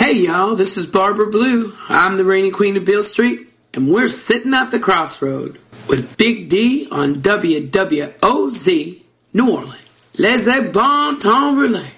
Hey y'all, this is Barbara Blue. I'm the reigning queen of Beale Street, and we're sitting at the crossroad with Big D on WWOZ New Orleans. Les bon temps roulé.